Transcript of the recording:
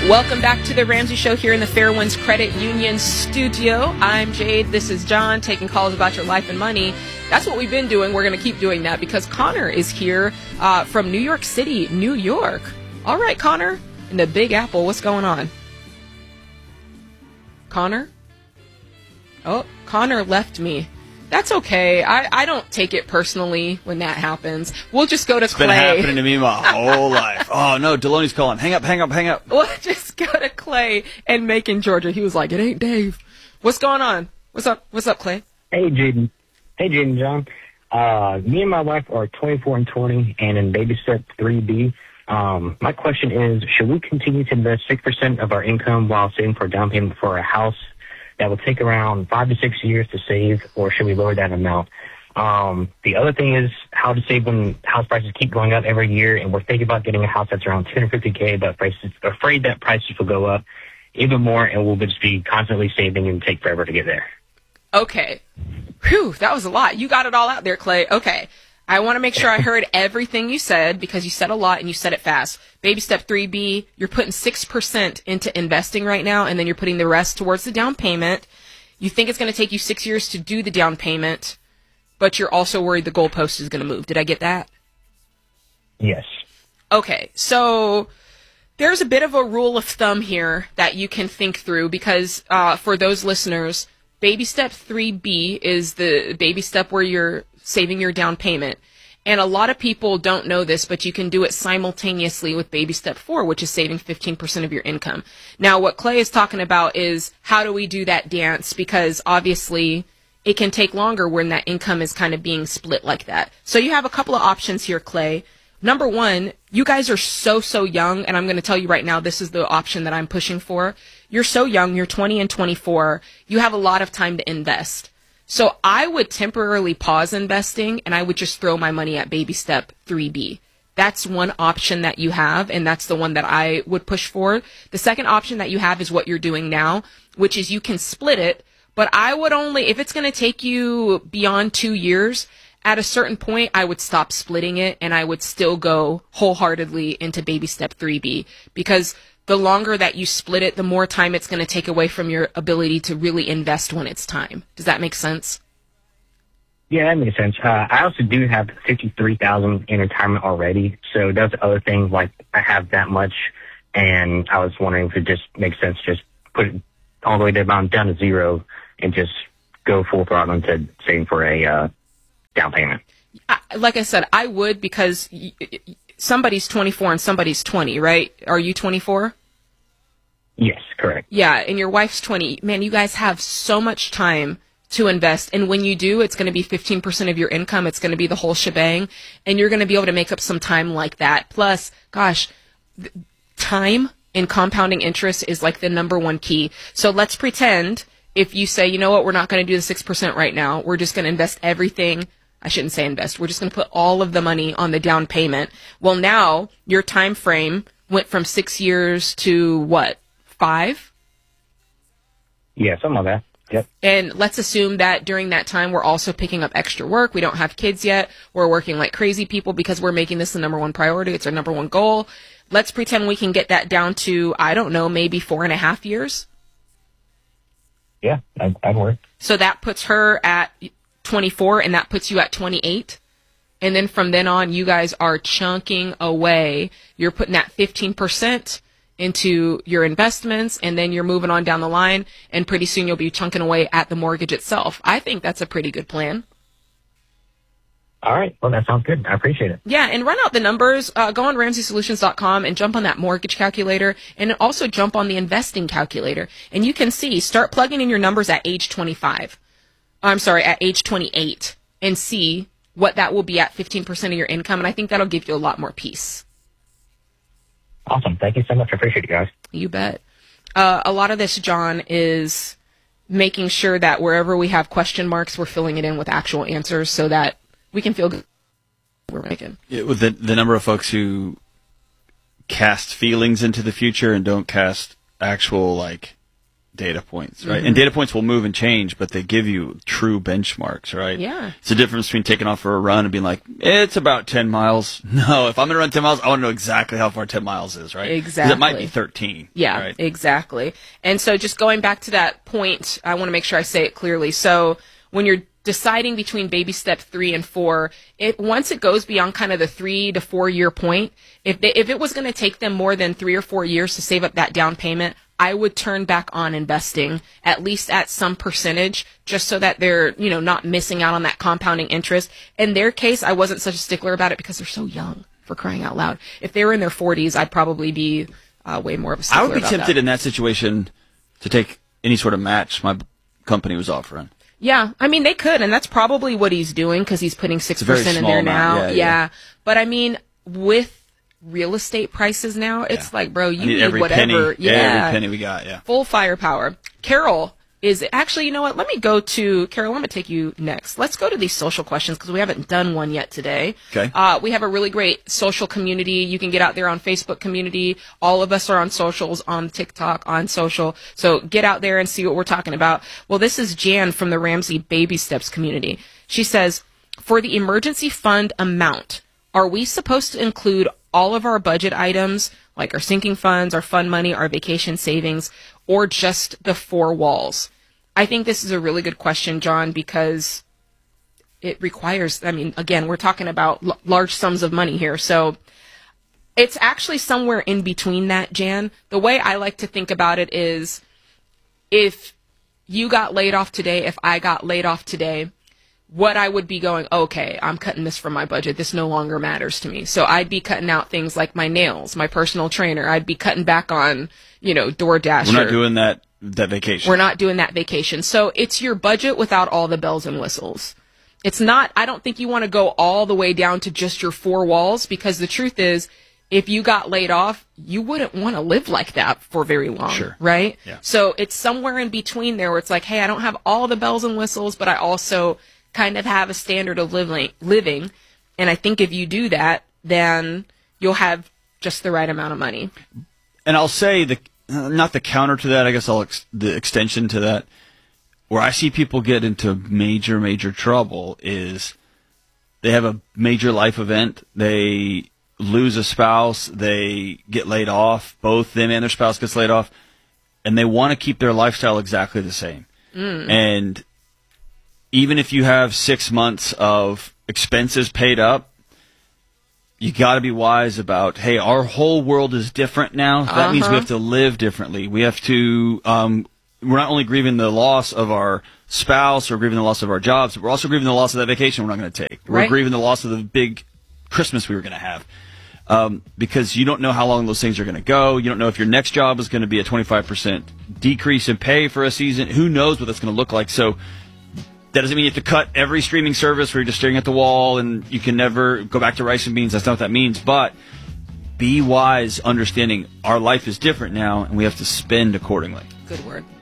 Welcome back to the Ramsey Show here in the Fairwinds Credit Union studio. I'm Jade. This is John, taking calls about your life and money. That's what we've been doing. We're going to keep doing that because Connor is here from New York City, New York. All right, Connor, in the Big Apple, what's going on? Connor? Oh, Connor left me. That's okay. I don't take it personally when that happens. We'll just go to Clay. It's been happening to me my whole life. Oh, no, Deloney's calling. Hang up. We'll just go to Clay in Macon, Georgia. He was like, it ain't Dave. What's going on? What's up, Clay? Hey, Jaden. John. Me and my wife are 24 and 20 and in baby step 3B. My question is, should we continue to invest 6% of our income while saving for a down payment for a house that will take around 5 to 6 years to save, or should we lower that amount? The other thing is how to save when house prices keep going up every year, and we're thinking about getting a house that's around $250K, but afraid that prices will go up even more, and we'll just be constantly saving and take forever to get there. Okay. Whew, that was a lot. You got it all out there, Clay. Okay. I want to make sure I heard everything you said because you said a lot and you said it fast. Baby step 3B, you're putting 6% into investing right now, and then you're putting the rest towards the down payment. You think it's going to take you 6 years to do the down payment, but you're also worried the goalpost is going to move. Did I get that? Yes. Okay, so there's a bit of a rule of thumb here that you can think through because for those listeners, baby step 3B is the baby step where you're saving your down payment. And a lot of people don't know this, but you can do it simultaneously with baby step 4, which is saving 15% of your income. Now, what Clay is talking about is how do we do that dance? Because obviously it can take longer when that income is kind of being split like that. So you have a couple of options here, Clay. Number one, you guys are so young, and I'm going to tell you right now, this is the option that I'm pushing for. You're so young, you're 20 and 24, you have a lot of time to invest. So I would temporarily pause investing, and I would just throw my money at baby step 3B. That's one option that you have, and that's the one that I would push for. The second option that you have is what you're doing now, which is you can split it, but I would only, if it's going to take you beyond 2 years, at a certain point, I would stop splitting it, and I would still go wholeheartedly into baby step 3B, because the longer that you split it, the more time it's going to take away from your ability to really invest when it's time. Does that make sense? Yeah, that makes sense. I also do have $53,000 in retirement already, so that's the other thing. Like, I have that much, and I was wondering if it just makes sense just put it all the way down to zero and just go full throttle into saving for a down payment. Like I said, I would, because somebody's 24 and somebody's 20, right? Are you 24? Yes, correct. Yeah, and your wife's 20. Man, you guys have so much time to invest. And when you do, it's going to be 15% of your income. It's going to be the whole shebang. And you're going to be able to make up some time like that. Plus, gosh, time and compounding interest is like the number one key. So let's pretend if you say, you know what, we're not going to do the 6% right now. We're just going to invest everything. I shouldn't say invest. We're just going to put all of the money on the down payment. Well, now your time frame went from 6 years to what, 5? Yeah, something like that. Yep. And let's assume that during that time, we're also picking up extra work. We don't have kids yet. We're working like crazy people because we're making this the number one priority. It's our number one goal. Let's pretend we can get that down to, I don't know, maybe 4.5 years. Yeah, that'd work. So that puts her at 24, and that puts you at 28. And then from then on, you guys are chunking away. You're putting that 15% into your investments, and then you're moving on down the line, and pretty soon you'll be chunking away at the mortgage itself. I think that's a pretty good plan. All right. Well, that sounds good. I appreciate it. Yeah, and run out the numbers. Go on RamseySolutions.com and jump on that mortgage calculator, and also jump on the investing calculator. And you can see, start plugging in your numbers at age 25. I'm sorry, at age 28, and see what that will be at 15% of your income. And I think that'll give you a lot more peace. Awesome. Thank you so much. I appreciate it, guys. You bet. A lot of this, John, is making sure that wherever we have question marks, we're filling it in with actual answers so that we can feel good we're making. Yeah, with the number of folks who cast feelings into the future and don't cast actual, like, data points, right? And data points will move and change, but they give you true benchmarks, right? Yeah. It's the difference between taking off for a run and being like, it's about 10 miles. No, if I'm going to run 10 miles, I want to know exactly how far 10 miles is, right? Exactly. 'Cause it might be 13. Yeah, right? exactly. And so just going back to that point, I want to make sure I say it clearly. So when you're deciding between baby step 3 and 4, once it goes beyond kind of the 3 to 4 year point, if it was going to take them more than 3 or 4 years to save up that down payment, I would turn back on investing, at least at some percentage, just so that they're, not missing out on that compounding interest. In their case, I wasn't such a stickler about it because they're so young, for crying out loud. If they were in their 40s, I'd probably be way more of a stickler I would be about tempted that. in that situation to take any sort of match my company was offering. Yeah, I mean, they could, and that's probably what he's doing because he's putting 6% in there now. amount. Yeah. But I mean, with real estate prices now, it's like, bro, you I need need every whatever. penny, every penny we got, yeah. Full firepower. Carol is actually, you know what? Let me go to Carol. I'm going to take you next. Let's go to these social questions because we haven't done one yet today. Okay. We have a really great social community. You can get out there on Facebook community. All of us are on socials, on TikTok, on social. So get out there and see what we're talking about. Well, this is Jan from the Ramsey Baby Steps community. She says, for the emergency fund amount, are we supposed to include all of our budget items, like our sinking funds, our fund money, our vacation savings, or just the 4 walls? I think this is a really good question, John, because it requires, again, we're talking about large sums of money here. So it's actually somewhere in between that, Jan. The way I like to think about it is if you got laid off today, if I got laid off today, what I would be going, okay, I'm cutting this from my budget. This no longer matters to me. So I'd be cutting out things like my nails, my personal trainer. I'd be cutting back on, DoorDash. We're not doing that vacation. We're not doing that vacation. So it's your budget without all the bells and whistles. It's not, I don't think you want to go all the way down to just your 4 walls, because the truth is, if you got laid off, you wouldn't want to live like that for very long, Sure. right? Yeah. So it's somewhere in between there where it's like, hey, I don't have all the bells and whistles, but I also kind of have a standard of living. And I think if you do that, then you'll have just the right amount of money. And I'll say not the counter to that, I guess the extension to that, where I see people get into major, major trouble is they have a major life event, they lose a spouse, they get laid off, both them and their spouse gets laid off, and they want to keep their lifestyle exactly the same. And even if you have 6 months of expenses paid up, you got to be wise about, hey, our whole world is different now. That means we have to live differently. We have to, we're not only grieving the loss of our spouse or grieving the loss of our jobs, but we're also grieving the loss of that vacation we're not going to take. We're grieving the loss of the big Christmas we were going to have. Because you don't know how long those things are going to go. You don't know if your next job is going to be a 25% decrease in pay for a season. Who knows what that's going to look like? So that doesn't mean you have to cut every streaming service where you're just staring at the wall and you can never go back to rice and beans. That's not what that means. But be wise, understanding our life is different now, and we have to spend accordingly. Good word.